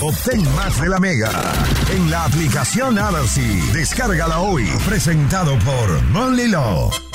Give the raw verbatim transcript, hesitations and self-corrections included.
Obtén más de la Mega en la aplicación Alercy. Descárgala hoy. Presentado por Monly Law.